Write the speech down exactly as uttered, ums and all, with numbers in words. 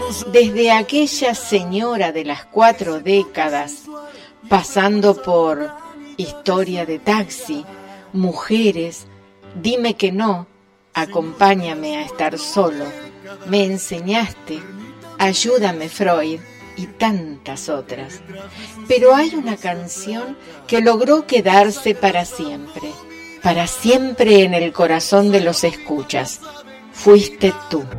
Desde aquella señora de las cuatro décadas, pasando por Historia de taxi, Mujeres, Dime que no, Acompáñame a estar solo, Me enseñaste, Ayúdame Freud y tantas otras. Pero hay una canción que logró quedarse para siempre, para siempre en el corazón de los escuchas. Fuiste tú.